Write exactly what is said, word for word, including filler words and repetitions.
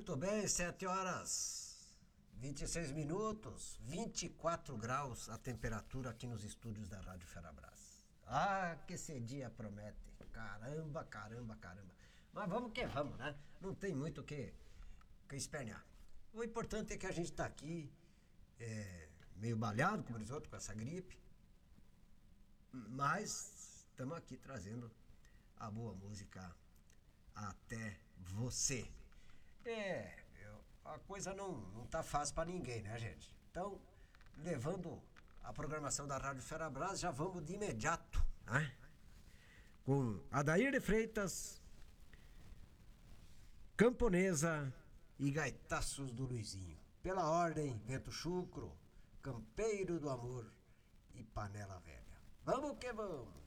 Muito bem, sete horas, vinte e seis minutos, vinte e quatro graus a temperatura aqui nos estúdios da Rádio Ferabras. Ah, que esse dia promete. Caramba, caramba, caramba. Mas vamos que vamos, né? Não tem muito o que, que espernear. O importante é que a gente está aqui, é, meio baleado, como diz outro, com essa gripe. Mas estamos aqui trazendo a boa música até você. É, eu, a coisa não, não tá fácil para ninguém, né, gente? Então, levando a programação da Rádio Ferabras, já vamos de imediato, né? Com Adair de Freitas, Camponesa e Gaitaços do Luizinho. Pela ordem, Vento Chucro, Campeiro do Amor e Panela Velha. Vamos que vamos!